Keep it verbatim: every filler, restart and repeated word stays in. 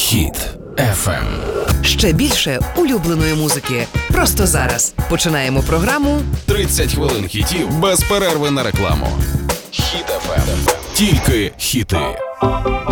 Хіт еф ем. Ще більше улюбленої музики. Просто зараз. Починаємо програму тридцять хвилин хітів без перерви на рекламу. Хіт еф ем. Тільки хіти.